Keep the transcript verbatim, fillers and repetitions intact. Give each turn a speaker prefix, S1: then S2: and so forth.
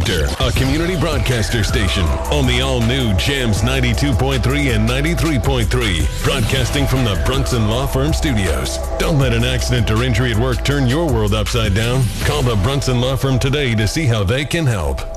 S1: Center, a community broadcaster station on the all-new Jams ninety-two point three and ninety-three point three, broadcasting from the Brunson Law Firm Studios. Don't let an accident or injury at work turn your world upside down. Call the Brunson Law Firm today to see how they can help.